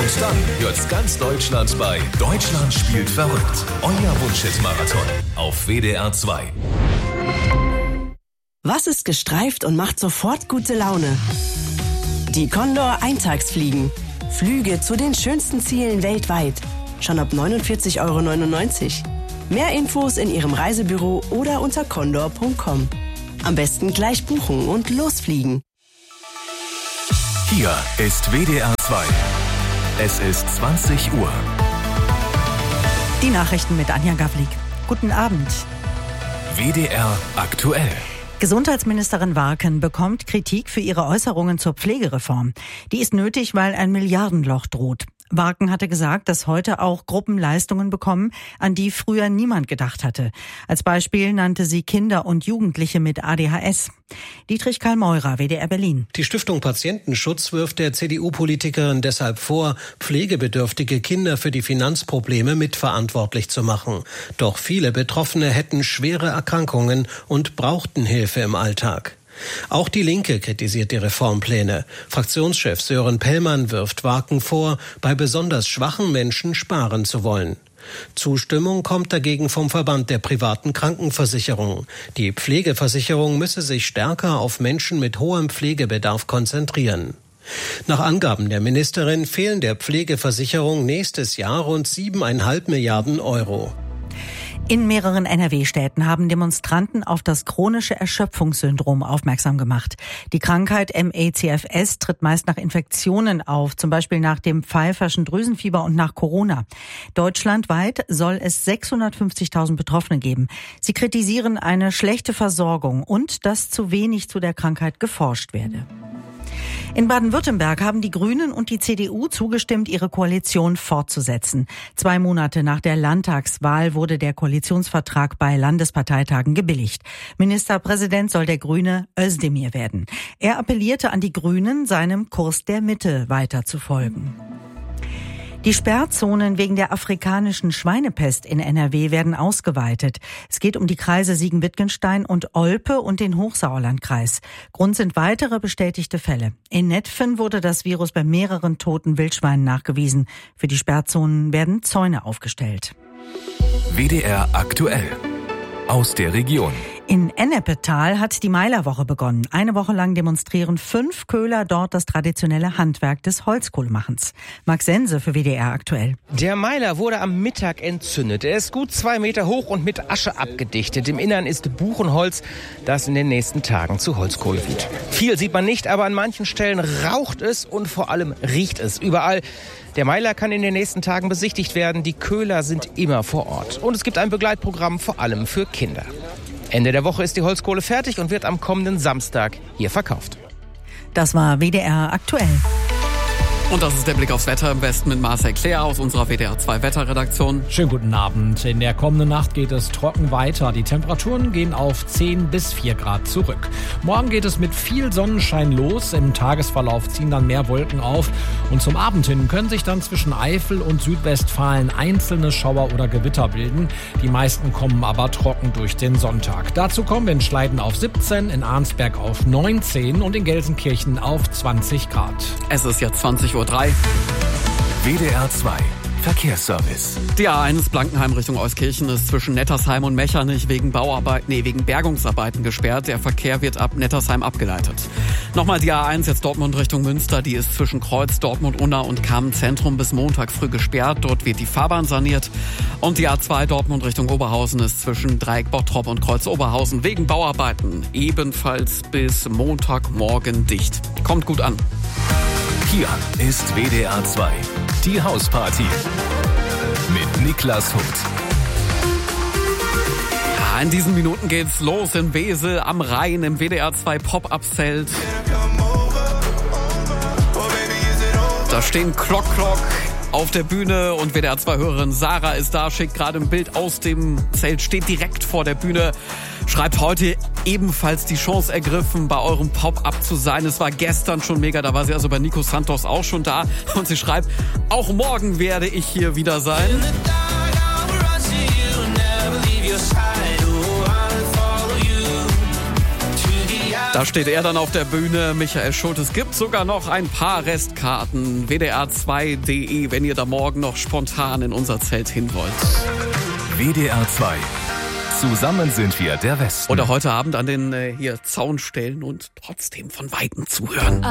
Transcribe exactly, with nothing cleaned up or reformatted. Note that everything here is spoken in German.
Und dann hört's ganz Deutschland bei Deutschland spielt verrückt. Euer Wunschhit-Marathon auf W D R zwei. Was ist gestreift und macht sofort gute Laune? Die Condor Eintagsfliegen. Flüge zu den schönsten Zielen weltweit. Schon ab neunundvierzig Euro neunundneunzig. Mehr Infos in Ihrem Reisebüro oder unter condor punkt com. Am besten gleich buchen und losfliegen. Hier ist W D R zwei. Es ist zwanzig Uhr. Die Nachrichten mit Anja Gavlik. Guten Abend. W D R aktuell. Gesundheitsministerin Warken bekommt Kritik für ihre Äußerungen zur Pflegereform. Die ist nötig, weil ein Milliardenloch droht. Warken hatte gesagt, dass heute auch Gruppen Leistungen bekommen, an die früher niemand gedacht hatte. Als Beispiel nannte sie Kinder und Jugendliche mit A D H S. Dietrich Karl-Meurer, W D R Berlin. Die Stiftung Patientenschutz wirft der C D U-Politikerin deshalb vor, pflegebedürftige Kinder für die Finanzprobleme mitverantwortlich zu machen. Doch viele Betroffene hätten schwere Erkrankungen und brauchten Hilfe im Alltag. Auch die Linke kritisiert die Reformpläne. Fraktionschef Sören Pellmann wirft Warken vor, bei besonders schwachen Menschen sparen zu wollen. Zustimmung kommt dagegen vom Verband der privaten Krankenversicherung. Die Pflegeversicherung müsse sich stärker auf Menschen mit hohem Pflegebedarf konzentrieren. Nach Angaben der Ministerin fehlen der Pflegeversicherung nächstes Jahr rund siebeneinhalb Milliarden Euro. In mehreren N R W-Städten haben Demonstranten auf das chronische Erschöpfungssyndrom aufmerksam gemacht. Die Krankheit M E C F S tritt meist nach Infektionen auf, zum Beispiel nach dem Pfeifferschen Drüsenfieber und nach Corona. Deutschlandweit soll es sechshundertfünfzigtausend Betroffene geben. Sie kritisieren eine schlechte Versorgung und dass zu wenig zu der Krankheit geforscht werde. In Baden-Württemberg haben die Grünen und die C D U zugestimmt, ihre Koalition fortzusetzen. Zwei Monate nach der Landtagswahl wurde der Koalitionsvertrag bei Landesparteitagen gebilligt. Ministerpräsident soll der Grüne Özdemir werden. Er appellierte an die Grünen, seinem Kurs der Mitte weiter zu folgen. Die Sperrzonen wegen der afrikanischen Schweinepest in N R W werden ausgeweitet. Es geht um die Kreise Siegen-Wittgenstein und Olpe und den Hochsauerlandkreis. Grund sind weitere bestätigte Fälle. In Netphen wurde das Virus bei mehreren toten Wildschweinen nachgewiesen. Für die Sperrzonen werden Zäune aufgestellt. W D R aktuell. Aus der Region. In Ennepetal hat die Meilerwoche begonnen. Eine Woche lang demonstrieren fünf Köhler dort das traditionelle Handwerk des Holzkohlemachens. Max Sense für W D R aktuell. Der Meiler wurde am Mittag entzündet. Er ist gut zwei Meter hoch und mit Asche abgedichtet. Im Innern ist Buchenholz, das in den nächsten Tagen zu Holzkohle wird. Viel sieht man nicht, aber an manchen Stellen raucht es und vor allem riecht es überall. Der Meiler kann in den nächsten Tagen besichtigt werden. Die Köhler sind immer vor Ort. Und es gibt ein Begleitprogramm vor allem für Kinder. Ende der Woche ist die Holzkohle fertig und wird am kommenden Samstag hier verkauft. Das war W D R aktuell. Und das ist der Blick aufs Wetter im Westen mit Marcel Claire aus unserer W D R zwei Wetterredaktion. Schönen guten Abend. In der kommenden Nacht geht es trocken weiter. Die Temperaturen gehen auf zehn bis vier Grad zurück. Morgen geht es mit viel Sonnenschein los. Im Tagesverlauf ziehen dann mehr Wolken auf. Und zum Abend hin können sich dann zwischen Eifel und Südwestfalen einzelne Schauer oder Gewitter bilden. Die meisten kommen aber trocken durch den Sonntag. Dazu kommen wir in Schleiden auf siebzehn, in Arnsberg auf neunzehn und in Gelsenkirchen auf zwanzig Grad. Es ist jetzt zwanzig Uhr drei. W D R zwei Verkehrsservice. Die A eins Blankenheim Richtung Euskirchen ist zwischen Nettersheim und Mechernich wegen Bauarbeit, nee, wegen Bergungsarbeiten gesperrt. Der Verkehr wird ab Nettersheim abgeleitet. Nochmal die A eins jetzt Dortmund Richtung Münster. Die ist zwischen Kreuz, Dortmund-Unna und Kamen-Zentrum bis Montag früh gesperrt. Dort wird die Fahrbahn saniert. Und die A zwei Dortmund Richtung Oberhausen ist zwischen Dreieck Bottrop und Kreuz Oberhausen wegen Bauarbeiten ebenfalls bis Montagmorgen dicht. Kommt gut an. Hier ist W D R zwei, die Hausparty mit Niklas Huth. Ja, in diesen Minuten geht's los in Wesel am Rhein im W D R zwei Pop-Up-Zelt. Da stehen Klock Klock auf der Bühne und W D R zwei-Hörerin Sarah ist da, schickt gerade ein Bild aus dem Zelt, steht direkt vor der Bühne. Schreibt heute ebenfalls die Chance ergriffen, bei eurem Pop-Up zu sein. Es war gestern schon mega, da war sie also bei Nico Santos auch schon da. Und sie schreibt, auch morgen werde ich hier wieder sein. Da steht er dann auf der Bühne, Michael Schulz. Es gibt sogar noch ein paar Restkarten. W D R zwei punkt de, wenn ihr da morgen noch spontan in unser Zelt hin wollt. W D R zwei. Zusammen sind wir der Westen. Oder heute Abend an den äh, hier Zaunstellen und trotzdem von Weitem zuhören.